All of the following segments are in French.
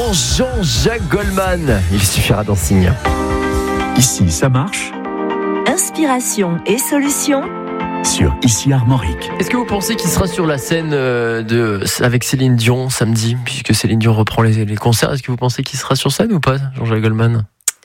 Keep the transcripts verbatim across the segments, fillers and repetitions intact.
l'instant, Jean-Jacques Goldman. Il suffira d'en signer. Ici, ça marche. Inspiration et solutions Sur Ici Armorique. Est-ce que vous pensez qu'il sera sur la scène euh, de, avec Céline Dion samedi, puisque Céline Dion reprend les, les concerts? Est-ce que vous pensez qu'il sera sur scène ou pas, Jean-Jacques Goldman?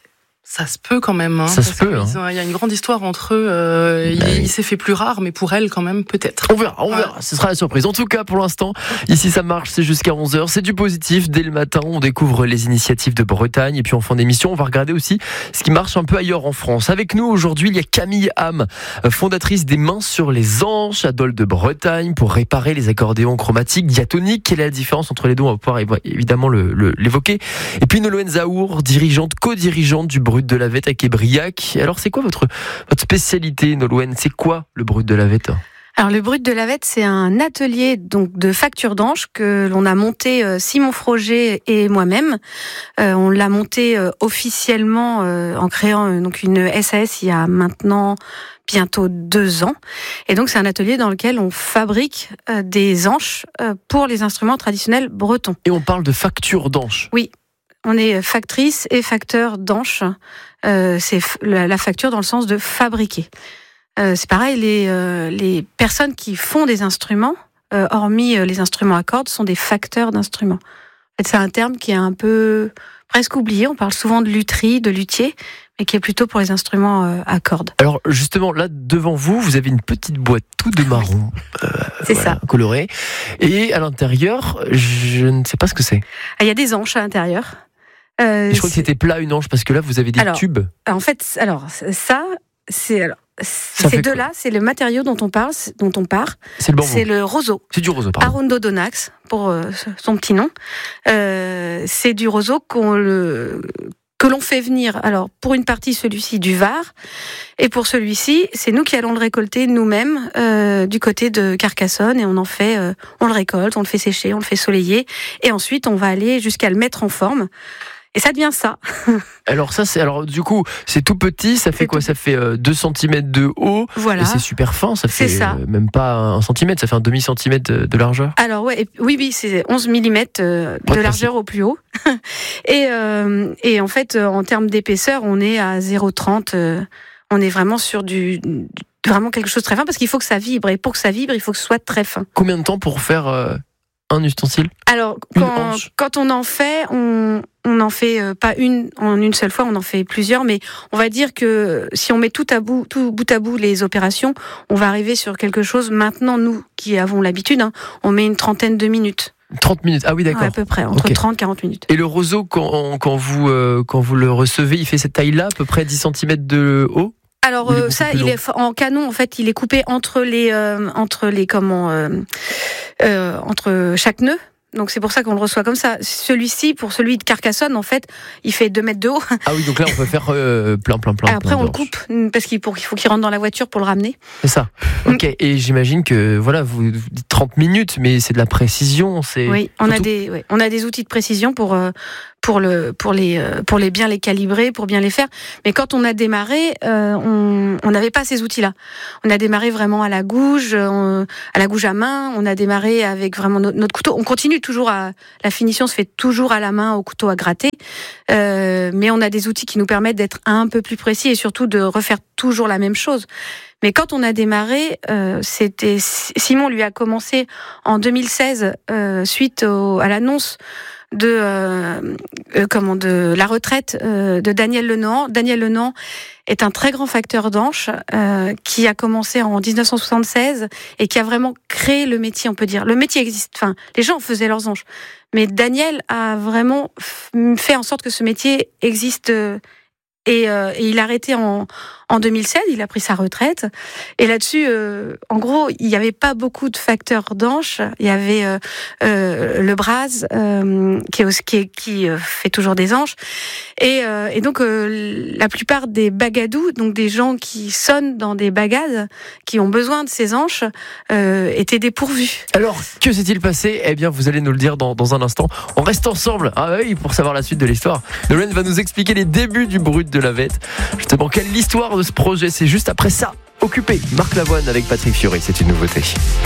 Ça se peut quand même. Hein, ça se peut. Hein. Il y a une grande histoire entre eux. Euh, bah, il, il s'est fait plus rare, mais pour elle, quand même, peut-être. On verra, on ouais. verra. Ce sera la surprise. En tout cas, pour l'instant, ici ça marche, c'est jusqu'à onze heures. C'est du positif. Dès le matin, on découvre les initiatives de Bretagne. Et puis en fin d'émission, on va regarder aussi ce qui marche un peu ailleurs en France. Avec nous aujourd'hui, il y a Camille Ham, fondatrice des Mains sur les Hanches à Dole de Bretagne, pour réparer les accordéons chromatiques diatoniques. Quelle est la différence entre les deux? On va pouvoir évidemment le, le, l'évoquer. Et puis Nolwenn Zahour, dirigeante, co-dirigeante du Brut de la Vette à Québriac. Alors c'est quoi votre, votre spécialité, Nolwenn? C'est quoi le Brut de la Vette? Alors le Brut de la Vette, c'est un atelier donc de facture d'anche que l'on a monté euh, Simon Froger et moi-même. Euh, on l'a monté euh, officiellement euh, en créant euh, donc une S A S il y a maintenant bientôt deux ans. Et donc c'est un atelier dans lequel on fabrique euh, des anches euh, pour les instruments traditionnels bretons. Et on parle de facture d'anche? Oui. On est factrice et facteur d'anche. Euh, c'est la, la facture dans le sens de fabriquer. Euh, c'est pareil, les, euh, les personnes qui font des instruments, euh, hormis euh, les instruments à cordes, sont des facteurs d'instruments. En fait, c'est un terme qui est un peu presque oublié. On parle souvent de lutherie, de luthier, mais qui est plutôt pour les instruments euh, à cordes. Alors justement, là devant vous, vous avez une petite boîte toute de marron, euh, c'est voilà, ça, colorée. Et à l'intérieur, je ne sais pas ce que c'est. Ah, il y a des anches à l'intérieur. Euh, je crois que c'était plat une anche, parce que là vous avez des alors, tubes. En fait, alors ça, c'est alors ces deux-là, c'est le matériau dont on parle, dont on part. C'est le bambou. C'est le roseau. C'est du roseau, pardon. Arundodonax, pour euh, son petit nom. Euh, c'est du roseau qu'on le que l'on fait venir. Alors pour une partie, celui-ci du Var, et pour celui-ci, c'est nous qui allons le récolter nous-mêmes euh, du côté de Carcassonne, et on en fait, euh, on le récolte, on le fait sécher, on le fait soleiller, et ensuite on va aller jusqu'à le mettre en forme. Et ça devient ça. Alors ça, c'est alors du coup, c'est tout petit. Ça fait c'est quoi? Ça fait euh, deux centimètres de haut. Voilà. Et c'est super fin. Ça fait ça. Euh, même pas un centimètre. Ça fait un demi centimètre de, de largeur. Alors ouais, et, oui, oui, c'est onze millimètres euh, de largeur au plus haut. et euh, et en fait, euh, en termes d'épaisseur, on est à zéro virgule trente. Euh, on est vraiment sur du, du vraiment quelque chose de très fin, parce qu'il faut que ça vibre, et pour que ça vibre, il faut que ce soit très fin. Combien de temps pour faire euh, un ustensile? Alors quand, quand on en fait, on on n'en fait pas une en une seule fois, on en fait plusieurs, mais on va dire que si on met tout à bout, tout bout à bout les opérations, on va arriver sur quelque chose. Maintenant, nous qui avons l'habitude, hein, on met une trentaine de minutes. trente minutes, ah oui, d'accord. Ouais, à peu près, entre okay. trente et quarante minutes. Et le roseau, quand, quand, vous, euh, quand vous le recevez, il fait cette taille-là, à peu près dix centimètres de haut? Alors euh, ça, il est en canon, en fait, il est coupé entre les, euh, entre les comment, euh, euh, entre chaque nœud. Donc c'est pour ça qu'on le reçoit comme ça. Celui-ci, pour celui de Carcassonne, en fait, il fait deux mètres de haut. Ah oui, donc là on peut faire euh, plein, plein, plein. Après plein on le coupe parce qu'il faut, il faut qu'il rentre dans la voiture pour le ramener. C'est ça. Ok. Et j'imagine que voilà, vous dites trente minutes, mais c'est de la précision. C'est. Oui, on a des, ouais, on a des outils de précision pour. Euh, pour le pour les pour les bien les calibrer, pour bien les faire. Mais quand on a démarré, euh, on on n'avait pas ces outils-là. On a démarré vraiment à la gouge, on, à la gouge à main. On a démarré avec vraiment notre, notre couteau. On continue toujours à la finition se fait toujours à la main au couteau à gratter. Euh, mais on a des outils qui nous permettent d'être un peu plus précis et surtout de refaire toujours la même chose. Mais quand on a démarré, euh, c'était Simon lui a commencé en deux mille seize euh, suite au, à l'annonce de euh, euh, comment de la retraite euh, de Daniel Lenant. Daniel Lenant est un très grand facteur d'anche euh, qui a commencé en dix-neuf cent soixante-seize et qui a vraiment créé le métier, on peut dire. Le métier existe, enfin, les gens faisaient leurs anches, mais Daniel a vraiment fait en sorte que ce métier existe. Euh, Et, euh, et il a arrêté en, en deux mille seize, il a pris sa retraite. Et là-dessus, euh, en gros, il n'y avait pas beaucoup de facteurs d'anche. Il y avait euh, euh, le Braz, euh, qui, est, qui, est, qui fait toujours des anches. Et, euh, et donc, euh, la plupart des bagadous, donc des gens qui sonnent dans des bagades, qui ont besoin de ces anches, euh, étaient dépourvus. Alors, que s'est-il passé? Eh bien, vous allez nous le dire dans, dans un instant. On reste ensemble, ah oui, pour savoir la suite de l'histoire. Nolwenn va nous expliquer les débuts du Brut de la Vette. Justement, quelle est l'histoire de ce projet? C'est juste après ça. Occupé, Marc Lavoine avec Patrick Fiori, c'est une nouveauté.